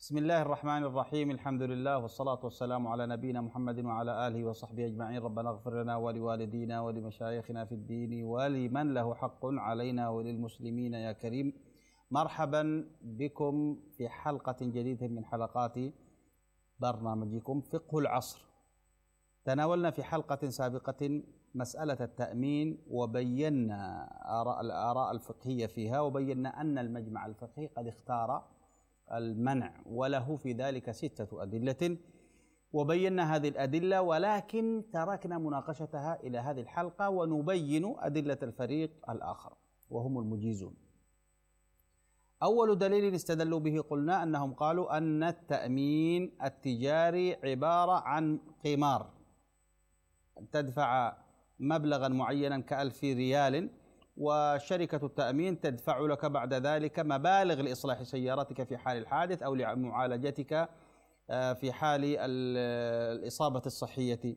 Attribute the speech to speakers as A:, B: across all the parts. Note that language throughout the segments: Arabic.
A: بسم الله الرحمن الرحيم. الحمد لله والصلاة والسلام على نبينا محمد وعلى آله وصحبه أجمعين. ربنا اغفر لنا ولوالدينا ولمشايخنا في الدين ولمن له حق علينا وللمسلمين يا كريم. مرحبا بكم في حلقة جديدة من حلقات برنامجكم فقه العصر. تناولنا في حلقة سابقة مسألة التأمين وبينا الآراء الفقهية فيها، وبينا أن المجمع الفقهي قد اختار المنع وله في ذلك 6 أدلة، وبينا هذه الأدلة، ولكن تركنا مناقشتها إلى هذه الحلقة ونبين أدلة الفريق الآخر وهم المجيزون. أول دليل استدلوا به قلنا أنهم قالوا أن التأمين التجاري عبارة عن قمار، تدفع مبلغا معينا ك1000 ريال، وشركة التأمين تدفع لك بعد ذلك مبالغ لإصلاح سيارتك في حال الحادث أو لمعالجتك في حال الإصابة الصحية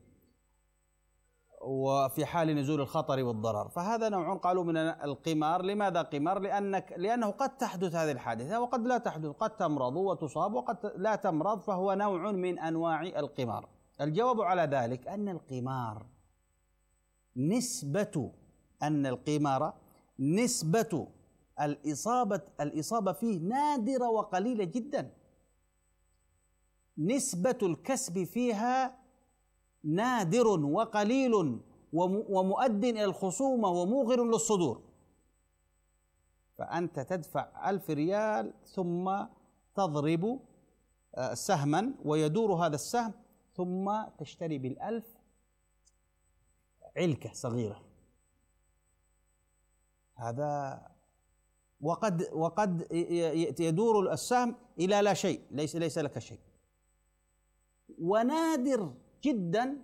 A: وفي حال نزول الخطر والضرر. فهذا نوع قالوا من القمار. لماذا قمار؟ لأنه قد تحدث هذه الحادثة وقد لا تحدث، قد تمرض وتصاب وقد لا تمرض، فهو نوع من أنواع القمار. الجواب على ذلك أن القمار نسبة الإصابة فيه نادرة وقليلة جدا، نسبة الكسب فيها نادر وقليل ومؤد إلى الخصومة وموغر للصدور. فأنت تدفع 1000 ريال ثم تضرب سهما ويدور هذا السهم، ثم تشتري بال1000 علكة صغيرة. هذا وقد يدور السهم إلى لا شيء، ليس لك شيء. ونادر جدا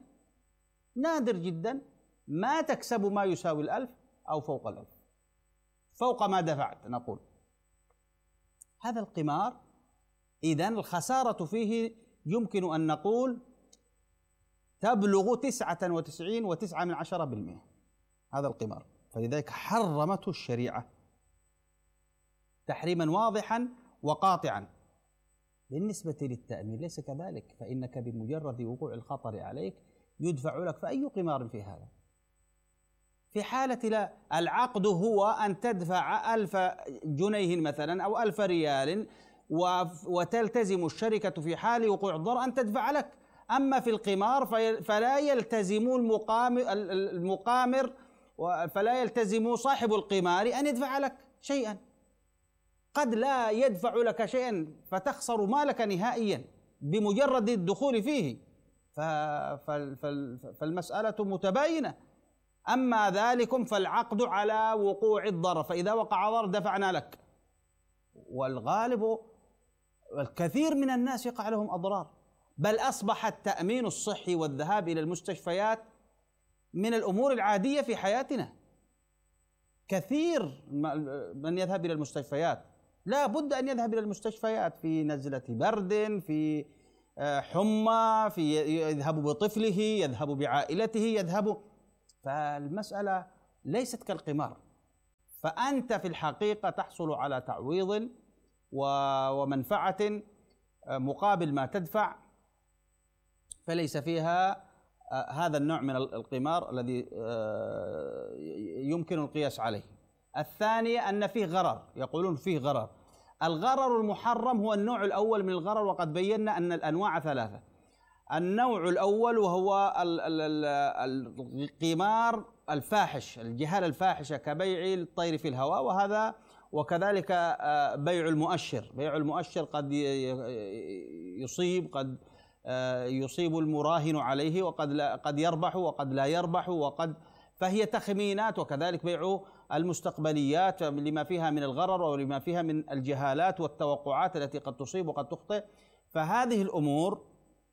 A: ما تكسب ما يساوي 1000 أو فوق 1000، فوق ما دفعت نقول. هذا القمار إذن الخسارة فيه يمكن أن نقول تبلغ 99.9%. هذا القمار، فلذلك حرمته الشريعة تحريما واضحا وقاطعا. بالنسبة للتأمين ليس كذلك، فإنك بمجرد وقوع الخطر عليك يدفع لك، فأي قمار في هذا؟ في حالة لا، العقد هو أن تدفع 1000 جنيه مثلا أو 1000 ريال، وتلتزم الشركة في حال وقوع الضرر أن تدفع لك. أما في القمار فلا يلتزم المقامر فلا يلتزم صاحب القمار أن يدفع لك شيئا، قد لا يدفع لك شيئا فتخسر مالك نهائيا بمجرد الدخول فيه. فالمسألة متباينة. أما ذلكم فالعقد على وقوع الضرر، فإذا وقع ضرر دفعنا لك. والغالب الكثير من الناس يقع لهم أضرار، بل أصبح التأمين الصحي والذهاب إلى المستشفيات من الأمور العادية في حياتنا. كثير من يذهب إلى المستشفيات، لا بد أن يذهب إلى المستشفيات في نزلة برد، في حمى، يذهب بطفله، يذهب بعائلته، فالمسألة ليست كالقمار. فأنت في الحقيقة تحصل على تعويض ومنفعة مقابل ما تدفع، فليس فيها هذا النوع من القمار الذي يمكن القياس عليه. الثانية أن فيه غرر، يقولون فيه غرر. الغرر المحرم هو النوع الأول من الغرر، وقد بينا أن الأنواع 3. النوع الأول وهو القمار الفاحش، الجهالة الفاحشة كبيع الطير في الهواء، وكذلك بيع المؤشر قد يصيب المراهن عليه، قد يربح وقد لا يربح، فهي تخمينات. وكذلك بيع المستقبليات لما فيها من الغرر ولما فيها من الجهالات والتوقعات التي قد تصيب وقد تخطئ. فهذه الأمور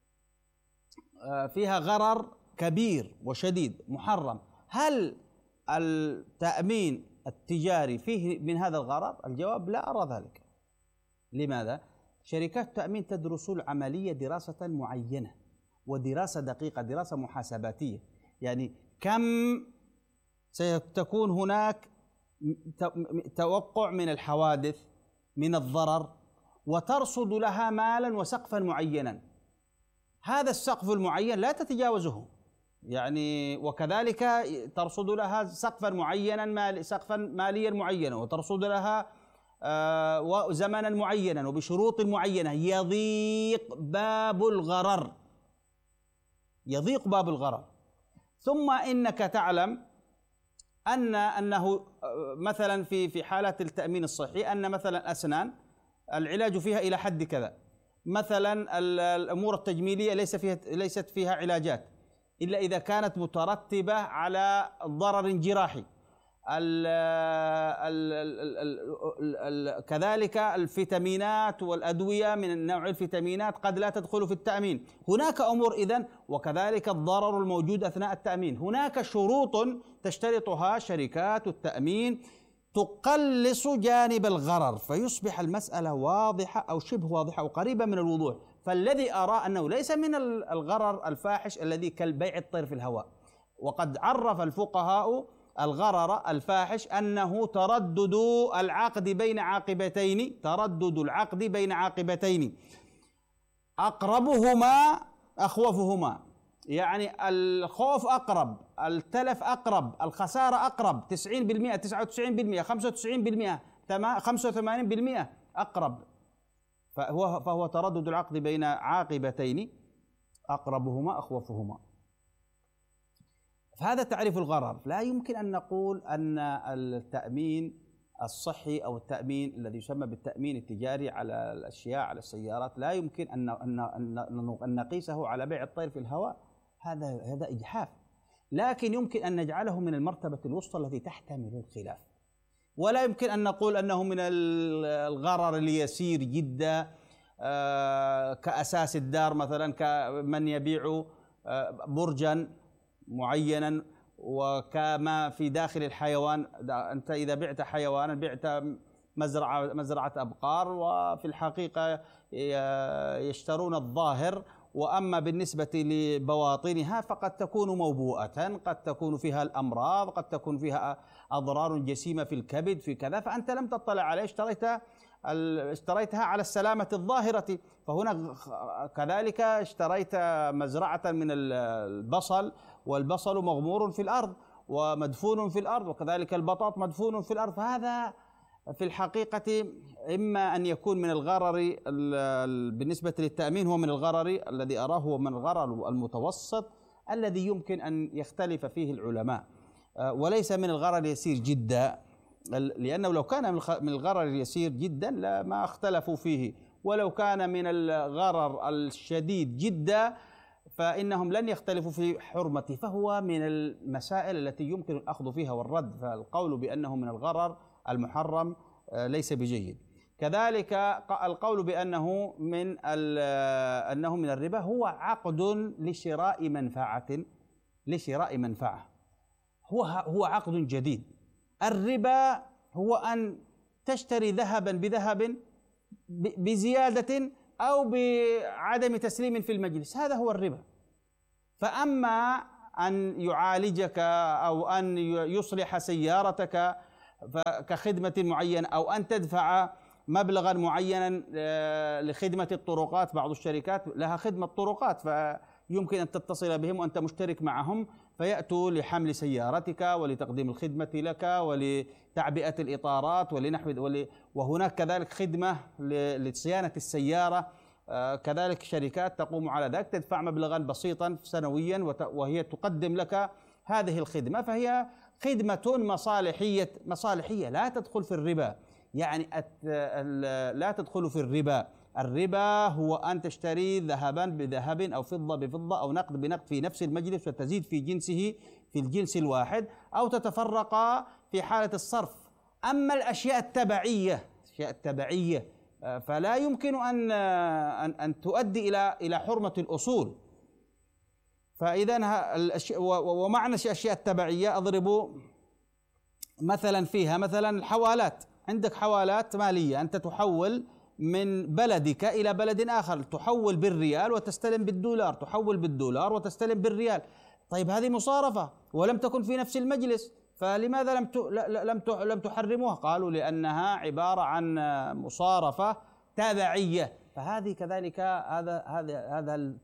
A: فيها غرر كبير وشديد محرم. هل التأمين التجاري فيه من هذا الغرر؟ الجواب لا أرى ذلك. لماذا؟ شركات التأمين تدرس العملية دراسة معينة، ودراسة دقيقة، دراسة محاسباتية. يعني كم ستكون هناك توقع من الحوادث، من الضرر، وترصد لها مالا وسقفا معينا، هذا السقف المعين لا تتجاوزه، يعني وكذلك ترصد لها سقفا معينا، سقفا ماليا معينا، وترصد لها زمنا معينا وبشروط معينة. يضيق باب الغرر، يضيق باب الغرر. ثم إنك تعلم أنه مثلا في حالة التأمين الصحي أن مثلا أسنان العلاج فيها إلى حد كذا، مثلا الأمور التجميلية ليست فيها علاجات إلا إذا كانت مترتبة على ضرر جراحي. كذلك الفيتامينات والأدوية من نوع الفيتامينات قد لا تدخل في التأمين. هناك أمور إذن، وكذلك الضرر الموجود أثناء التأمين. هناك شروط تشترطها شركات التأمين تقلص جانب الغرر، فيصبح المسألة واضحة أو شبه واضحة أو قريبة من الوضوح. فالذي أرى أنه ليس من الغرر الفاحش الذي كالبيع الطير في الهواء. وقد عرف الفقهاء الغرر الفاحش أنه تردد العقد بين عاقبتين، تردد العقد بين عاقبتين أقربهما أخوفهما، يعني الخوف أقرب، التلف أقرب، الخسارة أقرب، 90%، 99%، 95%، 85% أقرب. فهو تردد العقد بين عاقبتين أقربهما أخوفهما. فهذا تعريف الغرر. لا يمكن أن نقول أن التأمين الصحي أو التأمين الذي يسمى بالتأمين التجاري على الأشياء، على السيارات، لا يمكن أن نقيسه على بيع الطير في الهواء. هذا إجحاف. لكن يمكن أن نجعله من المرتبة الوسطى التي تحتمل الخلاف. ولا يمكن أن نقول أنه من الغرر اليسير جدا كأساس الدار، مثلا كمن يبيع برجا معينا، وكما في داخل الحيوان. أنت إذا بعت حيوانا بعت مزرعة أبقار، وفي الحقيقة يشترون الظاهر، وأما بالنسبة لبواطنها فقد تكون موبوءة، قد تكون فيها الأمراض، قد تكون فيها أضرار جسيمة في الكبد في كذا، فأنت لم تطلع عليه، اشتريتها على السلامة الظاهرة. فهنا كذلك اشتريت مزرعة من البصل، والبصل مغمور في الأرض ومدفون في الأرض، وكذلك البطاط مدفون في الأرض. فهذا في الحقيقة إما أن يكون من الغرر بالنسبة للتأمين، هو من الغرر الذي أراه هو من الغرر المتوسط الذي يمكن أن يختلف فيه العلماء، وليس من الغرر اليسير جدا، لأنه لو كان من الغرر اليسير جدا لما اختلفوا فيه، ولو كان من الغرر الشديد جدا فإنهم لن يختلفوا في حرمته. فهو من المسائل التي يمكن الأخذ فيها والرد، فالقول بأنه من الغرر المحرم ليس بجيد. كذلك القول بأنه من الربا هو عقد لشراء منفعة، هو عقد جديد. الربا هو أن تشتري ذهبا بذهب بزيادة أو بعدم تسليم في المجلس، هذا هو الربا. فأما أن يعالجك أو أن يصلح سيارتك كخدمة معينة، أو أن تدفع مبلغا معينا لخدمة الطرقات، بعض الشركات لها خدمة طرقات فيمكن أن تتصل بهم وأنت مشترك معهم، فيأتوا لحمل سيارتك ولتقديم الخدمة لك ولتعبئة الإطارات ولنحو، وهناك كذلك خدمة لصيانة السيارة، كذلك شركات تقوم على ذلك، تدفع مبلغا بسيطا سنويا وهي تقدم لك هذه الخدمة، فهي خدمة مصالحية لا تدخل في الربا. يعني لا تدخل في الربا. الربا هو أن تشتري ذهبا بذهب أو فضة بفضة أو نقد بنقد في نفس المجلس وتزيد في جنسه في الجنس الواحد، أو تتفرق في حالة الصرف. أما الأشياء التبعية فلا يمكن أن تؤدي إلى حرمة الأصول. فإذا ومعنى الأشياء التبعية أضرب مثلا فيها مثلا الحوالات. عندك حوالات مالية، أنت تحول من بلدك إلى بلد آخر، تحول بالريال وتستلم بالدولار، تحول بالدولار وتستلم بالريال. طيب هذه مصارفة ولم تكن في نفس المجلس، فلماذا لم تحرموها؟ قالوا لأنها عبارة عن مصارفة تبعية. فهذه كذلك هذا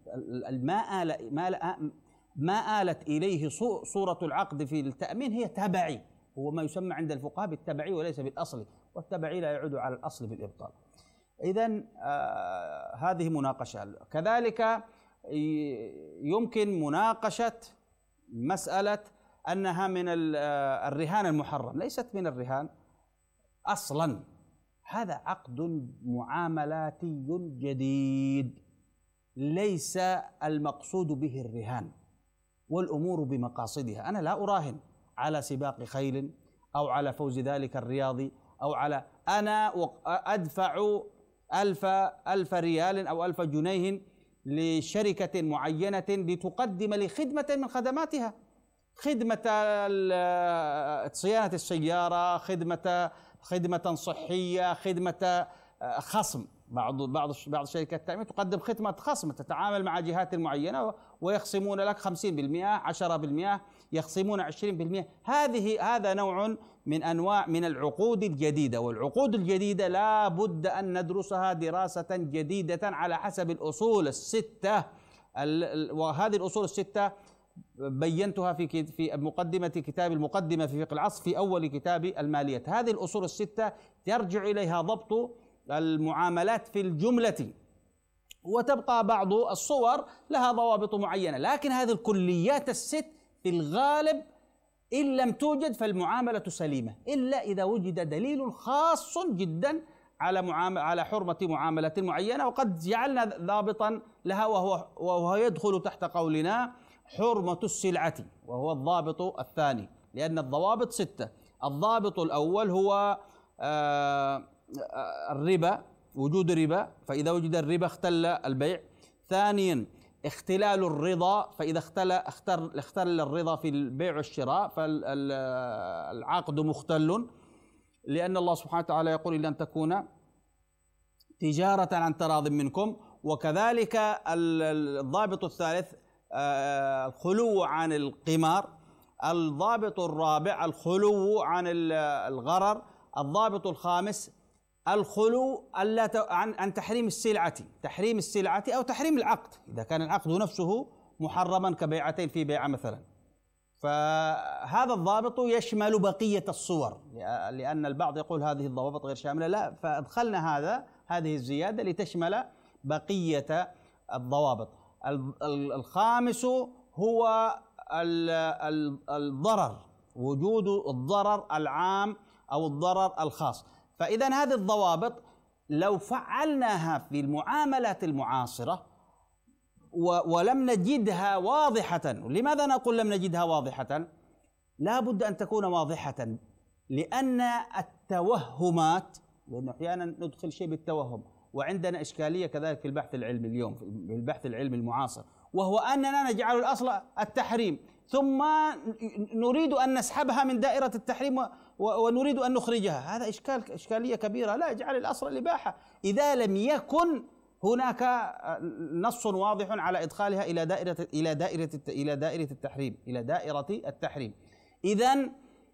A: ما آلت إليه صورة العقد في التأمين هي تبعي، هو ما يسمى عند الفقهاء بالتبعي وليس بالأصل، والتبعي لا يعود على الأصل بالإبطال. إذن هذه مناقشة. كذلك يمكن مناقشة مسألة أنها من الرهان المحرم. ليست من الرهان أصلا، هذا عقد معاملاتي جديد، ليس المقصود به الرهان، والأمور بمقاصدها. أنا لا أراهن على سباق خيل أو على فوز ذلك الرياضي أو على أنا أدفع ألف ريال أو 1000 جنيه لشركة معينة لتقدم لي خدمة من خدماتها، خدمة صيانة السيارة، خدمة صحية، خدمة خصم. بعض شركات التأمين تقدم خدمة خصم، تتعامل مع جهات معينة ويخصمون لك 50%، 10%، يخصمون 20%. هذا نوع من أنواع من العقود الجديدة، والعقود الجديدة لا بد أن ندرسها دراسة جديدة على حسب الأصول الستة. وهذه الأصول الستة بينتها في مقدمة كتاب المقدمة في فقه العصر في أول كتاب الماليات. هذه الأصول الستة يرجع إليها ضبط المعاملات في الجملة، وتبقى بعض الصور لها ضوابط معينة، لكن هذه الكليات الست في الغالب إن لم توجد فالمعاملة سليمة، إلا إذا وجد دليل خاص جدا على حرمة معاملة معينة، وقد جعلنا ضابطا لها وهو يدخل تحت قولنا حرمة السلعة، وهو الضابط الثاني، لأن الضوابط 6. الضابط الأول هو الربا، وجود ربا، فإذا وجد الربا اختل البيع. ثانيا اختلال الرضا، فإذا اختل الرضا في البيع والشراء فالعقد مختل، لأن الله سبحانه وتعالى يقول إلا أن تكون تجارة عن تراض منكم. وكذلك الضابط الثالث الخلو عن القمار. الضابط الرابع الخلو عن الغرر. الضابط الخامس الخلو عن تحريم السلعة أو تحريم العقد، إذا كان العقد نفسه محرما كبيعتين في بيعة مثلا. فهذا الضابط يشمل بقية الصور، لأن البعض يقول هذه الضوابط غير شاملة، لا، فأدخلنا هذه الزيادة لتشمل بقية الضوابط. الخامس هو الضرر، وجود الضرر العام أو الضرر الخاص. فإذا هذه الضوابط لو فعلناها في المعاملات المعاصرة ولم نجدها واضحة، لماذا نقول لم نجدها واضحة؟ لا بد أن تكون واضحة، لأن التوهمات، لأنه أحيانا ندخل شيء بالتوهم، وعندنا إشكالية كذلك في البحث العلمي اليوم، في البحث العلمي المعاصر، وهو أننا نجعل الأصل التحريم ثم نريد أن نسحبها من دائرة التحريم ونريد أن نخرجها. هذا إشكالية كبيرة. لا، اجعل الأصل الإباحة إذا لم يكن هناك نص واضح على إدخالها إلى دائرة التحريم. إذن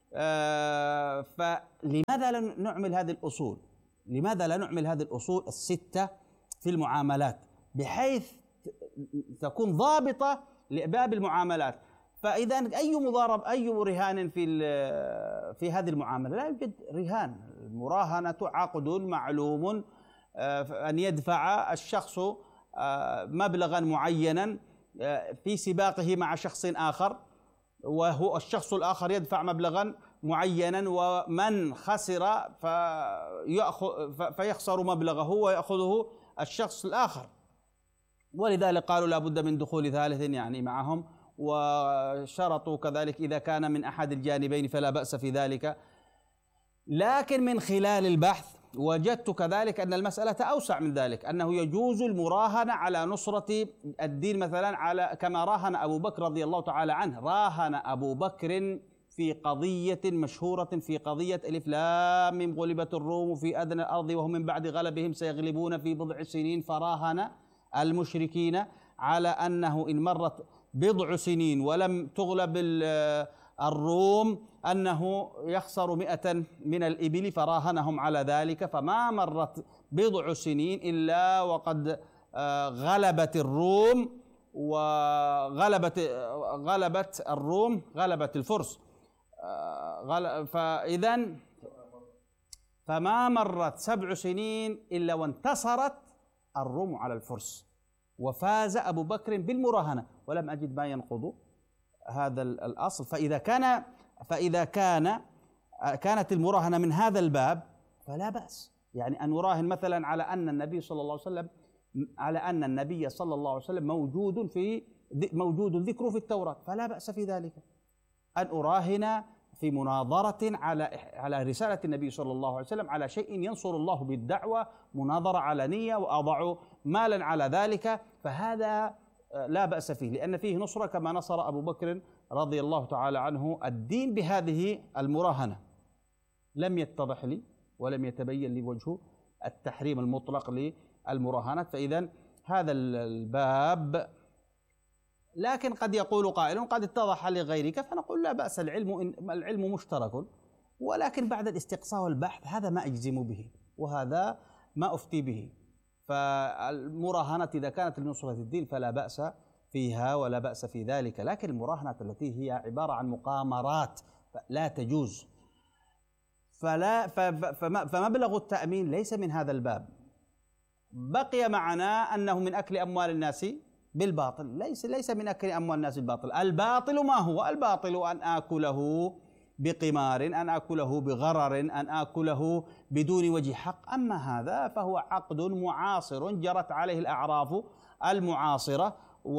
A: فلماذا لا نعمل هذه الأصول؟ لماذا لا نعمل هذه الأصول الستة في المعاملات بحيث تكون ضابطة لباب المعاملات؟ فإذا أي رهان في هذه المعاملة؟ لا يوجد رهان. المراهنة عقد معلوم، أن يدفع الشخص مبلغا معينا في سباقه مع شخص آخر، وهو الشخص الآخر يدفع مبلغا معينا، ومن خسر فيخسر مبلغه ويأخذه الشخص الآخر. ولذلك قالوا لا بد من دخول ثالث يعني معهم، وشرطوا كذلك إذا كان من أحد الجانبين فلا بأس في ذلك. لكن من خلال البحث وجدت كذلك أن المسألة أوسع من ذلك، أنه يجوز المراهنة على نصرة الدين مثلا، على كما راهن أبو بكر رضي الله تعالى عنه. راهن أبو بكر في قضية مشهورة، في قضية ألف لام ميم غلبت الروم في أدنى الأرض وهم من بعد غلبهم سيغلبون في بضع سنين، فراهن المشركين على أنه إن مرت بضع سنين ولم تغلب الروم أنه يخسر 100 من الإبل فراهنهم على ذلك، فما مرت بضع سنين إلا وقد غلبت الروم غلبت الروم غلبت الفرس. فما مرت 7 سنين إلا وانتصرت الروم على الفرس، وفاز أبو بكر بالمراهنة، ولم أجد ما ينقض هذا الأصل. فإذا كانت المراهنة من هذا الباب فلا بأس، يعني أن يراهن مثلا على أن النبي صلى الله عليه وسلم موجود ذكره في التوراة، فلا بأس في ذلك أن أراهن في مناظرة على رسالة النبي صلى الله عليه وسلم، على شيء ينصر الله بالدعوة، مناظرة علنية، وأضع مالا على ذلك، فهذا لا بأس فيه، لأن فيه نصرة كما نصر أبو بكر رضي الله تعالى عنه الدين بهذه المراهنة. لم يتضح لي ولم يتبين لي وجه التحريم المطلق للمراهنة، فإذا هذا الباب. لكن قد يقول قائل قد اتضح لغيرك، فنقول لا بأس، العلم مشترك، ولكن بعد الاستقصاء والبحث هذا ما أجزم به وهذا ما أفتي به. فالمراهنة إذا كانت لنصرة الدين فلا بأس فيها ولا بأس في ذلك، لكن المراهنة التي هي عبارة عن مقامرات لا تجوز، فمبلغ التأمين ليس من هذا الباب. بقي معنا أنه من أكل أموال الناس بالباطل، ليس من أكل أموال الناس بالباطل. الباطل ما هو؟ الباطل أن آكله بقمار، أن آكله بغرر، أن آكله بدون وجه حق. أما هذا فهو عقد معاصر جرت عليه الأعراف المعاصرة،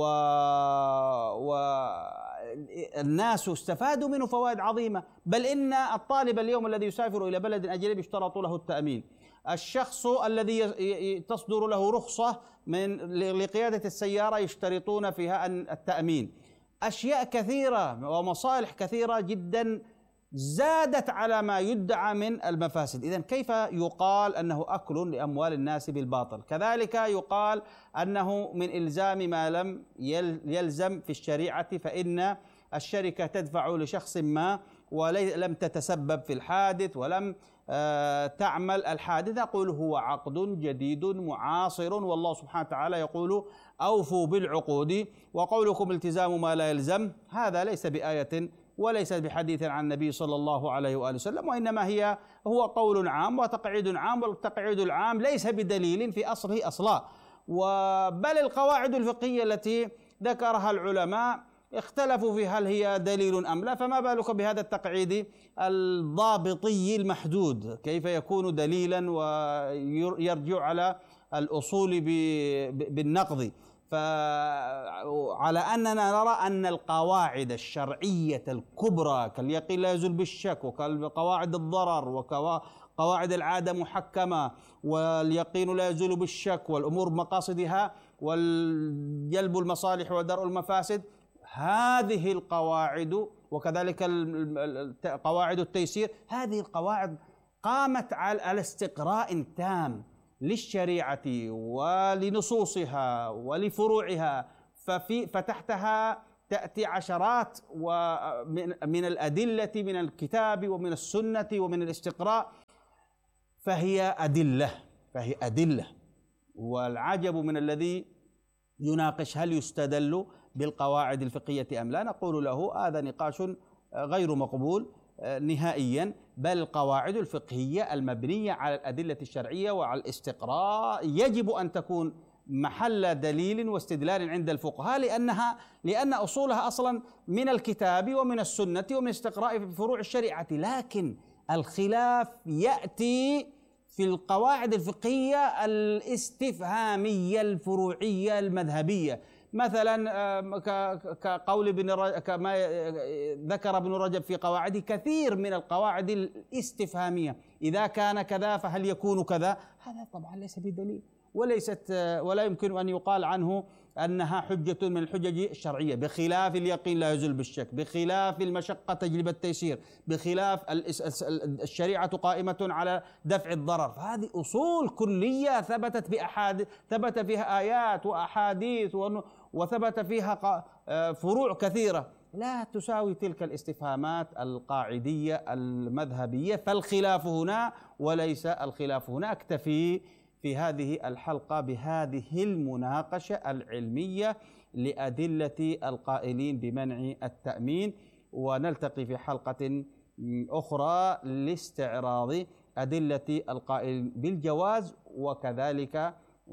A: والناس استفادوا منه فوائد عظيمة. بل إن الطالب اليوم الذي يسافر إلى بلد أجنبي اشترطوا له التأمين. الشخص الذي تصدر له رخصة لقيادة السيارة يشترطون فيها التأمين. أشياء كثيرة ومصالح كثيرة جدا زادت على ما يدعى من المفاسد. إذن كيف يقال أنه أكل لأموال الناس بالباطل؟ كذلك يقال أنه من إلزام ما لم يلزم في الشريعة، فإن الشركة تدفع لشخص ما ولم تتسبب في الحادث ولم تعمل الحادث، نقول هو عقد جديد معاصر، والله سبحانه وتعالى يقول أوفوا بالعقود. وقولكم التزام ما لا يلزم هذا ليس بآية وليس بحديث عن النبي صلى الله عليه وآله وسلم، وإنما هو قول عام وتقعيد عام، والتقعيد العام ليس بدليل في أصله أصلا. بل القواعد الفقهية التي ذكرها العلماء اختلفوا في هل هي دليل أم لا، فما بالك بهذا التقعيد الضابطي المحدود؟ كيف يكون دليلا ويرجع على الأصول بالنقض؟ فعلى أننا نرى أن القواعد الشرعية الكبرى كاليقين لا يزول بالشك، وكقواعد الضرر، وقواعد العادة محكمة، واليقين لا يزول بالشك، والأمور بمقاصدها، والجلب المصالح ودرء المفاسد، هذه القواعد وكذلك قواعد التيسير، هذه القواعد قامت على استقراء تام للشريعة ولنصوصها ولفروعها، فتحتها تأتي عشرات من الأدلة من الكتاب ومن السنة ومن الاستقراء، فهي أدلة. والعجب من الذي يناقش هل يستدل بالقواعد الفقهية أم لا، نقول له هذا نقاش غير مقبول نهائيا، بل القواعد الفقهية المبنية على الأدلة الشرعية وعلى الاستقراء يجب أن تكون محل دليل واستدلال عند الفقهاء، لأن أصولها أصلا من الكتاب ومن السنة ومن استقراء في فروع الشريعة. لكن الخلاف يأتي في القواعد الفقهية الاستفهامية الفروعية المذهبية، مثلا كقول كما ذكر ابن رجب في قواعده كثير من القواعد الاستفهامية، إذا كان كذا فهل يكون كذا، هذا طبعا ليس بدليل ولا يمكن أن يقال عنه أنها حجة من الحجج الشرعية، بخلاف اليقين لا يزول بالشك، بخلاف المشقة تجلب التيسير، بخلاف الشريعة قائمة على دفع الضرر. فهذه أصول كلية ثبت فيها آيات وأحاديث وثبت فيها فروع كثيرة، لا تساوي تلك الاستفهامات القاعدية المذهبية، فالخلاف هنا وليس الخلاف هنا. أكتفي في هذه الحلقة بهذه المناقشة العلمية لأدلة القائلين بمنع التأمين، ونلتقي في حلقة أخرى لاستعراض أدلة القائل بالجواز، وكذلك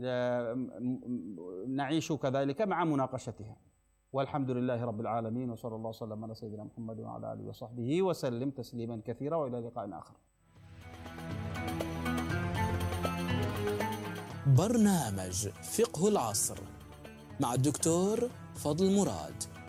A: نعيش كذلك مع مناقشتها. والحمد لله رب العالمين، وصلى الله وسلم على سيدنا محمد وعلى آله وصحبه وسلم تسليما كثيرا، وإلى لقاء آخر.
B: برنامج فقه العصر مع الدكتور فضل مراد.